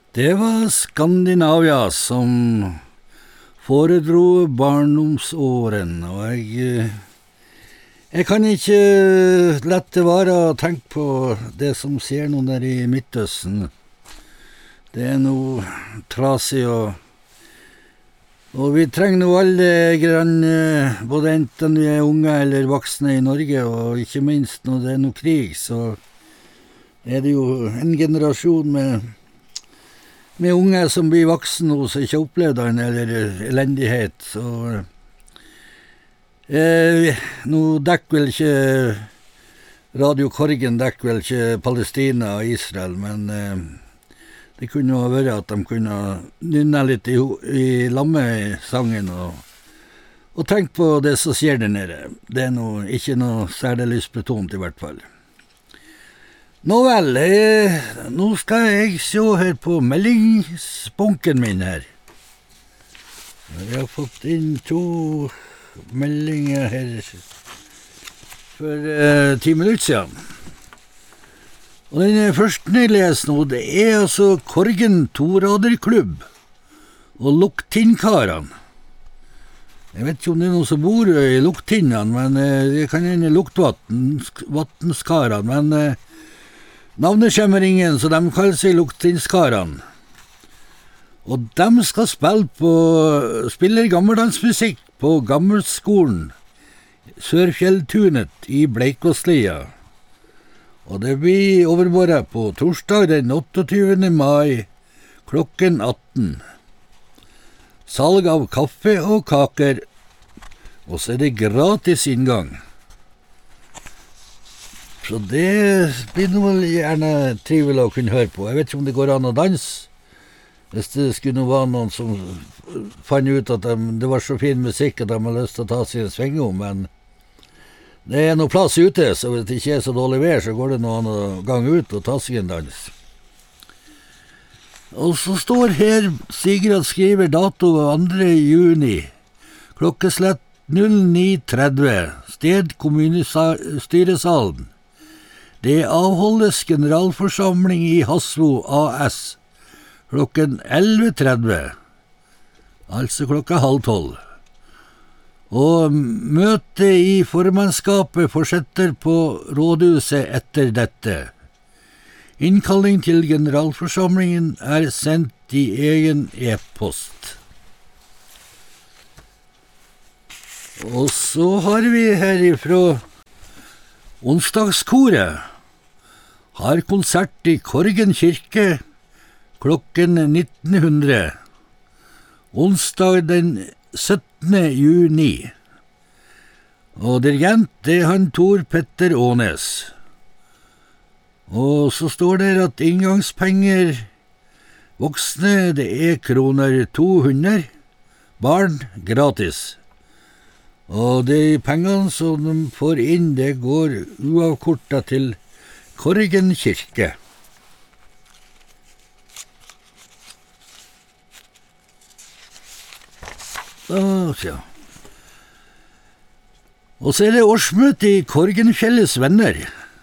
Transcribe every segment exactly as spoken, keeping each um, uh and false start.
Det var Skandinavia som foredro barndomsåren, og jeg, jeg kan ikke lette det være å tenke på det som skjer nå der i Midtøsten. Det er noe trasig, og, og vi trenger noe alle grann, både enten vi er unge eller voksne i Norge, og ikke minst når det er noe krig, så er det jo en generasjon med med unge som blir voksne og som ikke opplevd den eller elendighet. Så, eh, nå dekker vel ikke Radio Korgen dekker vel ikke Palestina og Israel, men eh, det kunne jo vært at de kunne nynne litt i, i lammesangen og, og tenke på det som skjer der nede. Det er noe, ikke noe særlig lystbetont i hvert fall. Nå vel, eh, nå skal jeg se her på meldingsbunken min her. Jeg har fått inn to meldinger her for eh, ti minutter siden. Og den første jeg leser nå, det er altså Korgen Toraderklubb og Lukttinnkarene. Jeg vet ikke om det er noen som bor i Lukttinnene, men eh, det kan hende Luktvatnskarene, men eh, navnet kommer ingen, så de kaller seg Lukttinnskarene. Og de skal spille på, spiller gammeldansmusikk på Gammelskolen, Sørfjelltunet i Bleikåslia. Og det blir overmorgen på torsdag den otteogtyvende mai klokken atten. Salg av kaffe og kaker, og så er det gratis inngang. Så det blir noe gjerne trivelig å kunne høre på. Jeg vet ikke om det går an å danse. Hvis det skulle være noen som fant ut at de, det var så fin musikk at de har lyst til å ta seg en sving om, men det er noe plass ute, så hvis det ikke er så dårlig vær, så går det noen gang ut og ta seg en dans. Og så står her, Sigrid skriver dato andre juni, klokkeslett null ni tretti, sted kommunestyresalen. Det avholdes generalforsamling i Hasvo A S klokken elleve tretti, altså klokka halv tolv. Og møtet i formannskapet fortsetter på rådhuset etter dette. Innkalling til generalforsamlingen er sendt i egen e-post. Og så har vi herifra onsdagskoret har konsert i Korgen kirke klokken nitten hundre, onsdag den syttende juni. Og dirigent det er han Tor Petter Ånes. Og så står det at inngangspenger voksne det er kroner to hundre, barn gratis. Og de pengene som de får inn, det går uavkortet til Korgen kirke. Da, ja. Og så er det årsmøte i Korgenfjellets venner.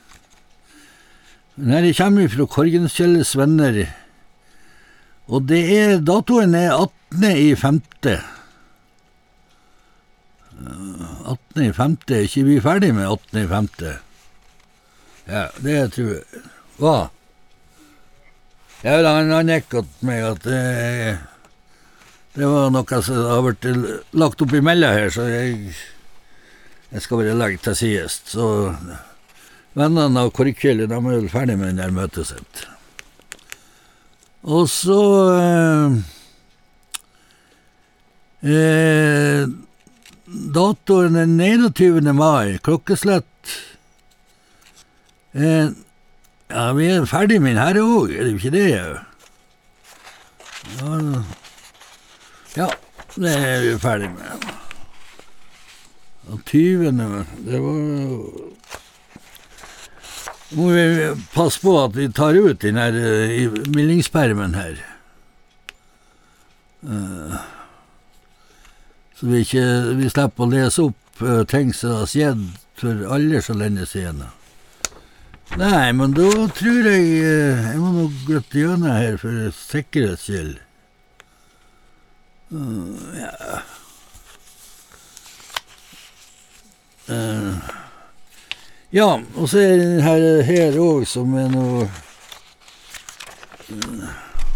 Denne kommer fra Korgenfjellets venner, og det er, datoen er attende i femte. attende i femte, ikke vi ferdig med attende i femte. Ja, det tror jeg. Hva? Ja, han, han nekket meg at det, det var noe som har vært lagt opp i melda her, så jeg, jeg skal bare legge til sides. Så vennene av Korgfjellet, de er vel ferdig med den der møtet sitt. Og så eh, eh, datoen den enogtyvende mai, klokkeslett. Eh, ja, vi er ferdig med den her også, er det ikke det? Ja, ja, det er vi ferdig med. Og tyvende, det var... Må vi passe på at vi tar ut den her i meldingspermen her. Uh, så vi ikke vi slipper å lese opp uh, ting som har skjedd for alle så lenge siden. Nei, men da tror jeg jeg må nok gå gjennom her for sikkerhets skyld. Uh, ja. Uh, ja, og så er den her, her også som er noe uh,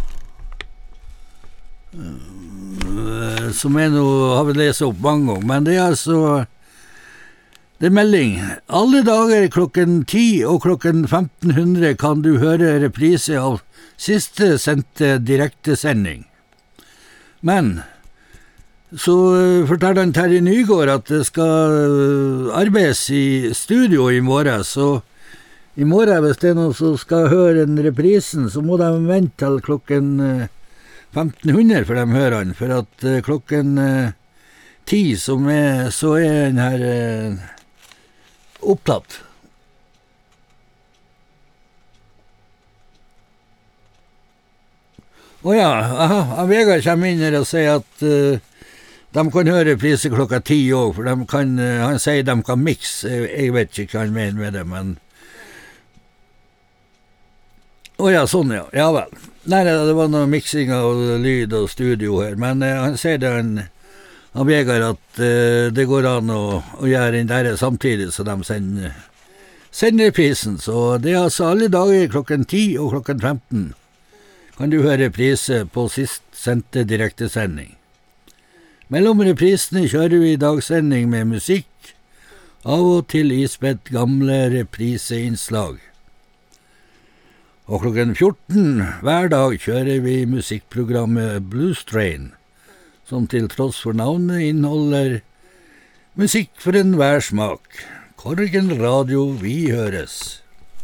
uh, som er noe, har vi lest opp mange ganger, men det er altså det er melding. Alle dager klokken ti og klokken femten hundre kan du høre reprise av siste sendte direktesending. Men så forteller han Terje Nygård at det skal arbeides i studio i morgen, så i morgen hvis det er noen som skal høre en reprisen, så må de vente til klokken femten hundre for de hører han, for at klokken ti som er, så er den her opptatt. Å ja, aha, Vegard kommer inn her og sier at uh, de kan høre priser klokka ti også, for de kan, uh, han sier de kan mix, jeg, jeg vet ikke hva han mener med det, men å ja, sånn ja, ja vel. Nei, det var noe mixing av lyd og studio her, men uh, han sier det han Han Vegard at uh, det går an å, å gjøre den der samtidig, så de sender, sender reprisen. Så det er altså alle dager klokken ti og klokken femten kan du høre reprise på sist sendte direktesending. Mellom reprisene kjører vi dagsending med musikk, av og til ispett gamle repriseinnslag. Og klokken fjorten hver dag kjører vi musikkprogrammet Blues Train, som til tross for navnet inneholder musikk for enhver smak. Korgen Radio, vi høres.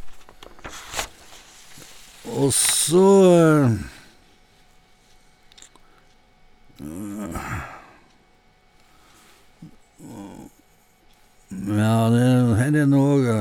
Og så ja, det, her er noe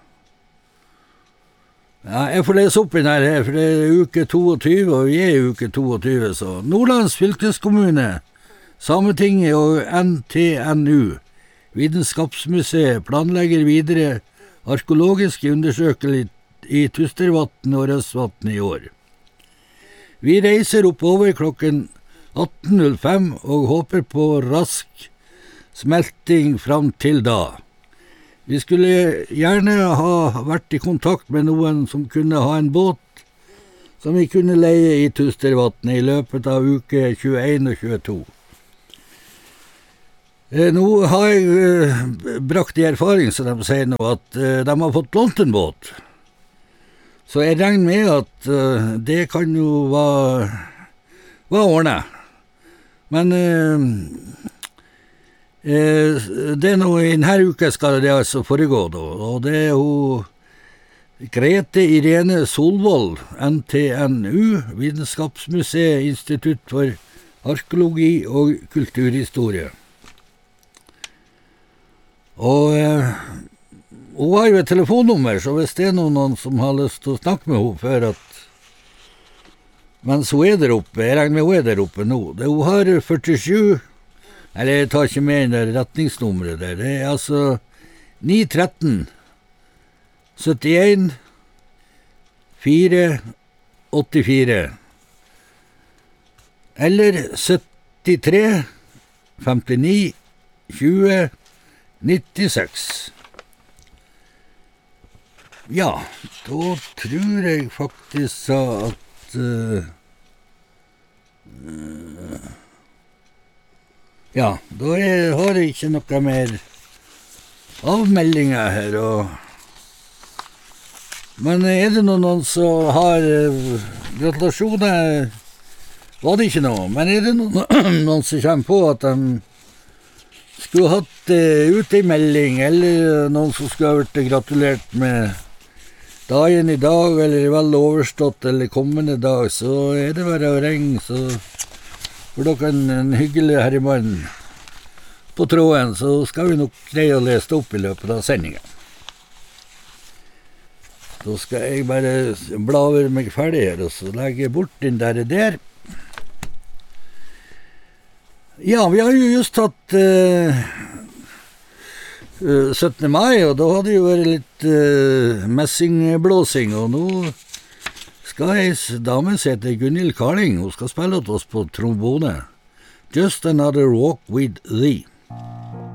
ja, jeg får lese opp den her, for det er uke tjueto, og vi er i uke tjueto, så Nordlands fylkeskommune, Sametinget og N T N U, Vitenskapsmuseet, planlegger videre arkeologiske undersøkelser i Tustervatn og Røsvatn i år. Vi reiser oppover klokken atten null fem og håper på rask smelting fram til da. Vi skulle gjerne ha vært i kontakt med noen som kunne ha en båt som vi kunne leie i Tustervatn i løpet av uke tjueen og tjueto. Nå har jeg brakt i erfaring, så de sier nå, at de har fått lånt en båt. Så jeg regner med at det kan jo være, være ordnet. Men det er noe, i denne uka skal det altså foregå da, og det er jo Grete Irene Solvold, N T N U, Vitenskapsmuseet, Institutt for arkeologi og kulturhistorie. Og eh, hun har jo et telefonnummer, så hvis det er noen som har lyst til å snakke med henne før at mens hun er der oppe, jeg regner med hun er der oppe nå, det, hun har førtisju, eller jeg tar ikke med det retningsnummeret der, det er altså ni tretten syttien fire åttifire eller syttitre femtini tjue nittiseks. Ja, da tror jeg faktisk at uh, uh, ja, da er, har jeg ikke noe mer avmeldinger her, og men er det noen som har uh, gratulasjoner, var det ikke noe, men er det noen, noen som kommer på at de skulle hatt uh, ute i melding, eller noen som skulle ha vært gratulert med dagen i dag, eller vel overstått, eller kommende dag, så er det bare å ringe, så får dere en, en hyggelig herremann på tråden, så skal vi nok greie å lese det opp i løpet av sendingen. Da skal jeg bare bla over meg ferdig her, og så legge bort den der der. Ja, vi har jo just hatt uh, uh, syttende mai, og da hadde det jo vært litt uh, messingblåsing, og nå skal ei dame som heter Gunhild Karling, hun skal spille til oss på trombone. Just Another Walk with Thee.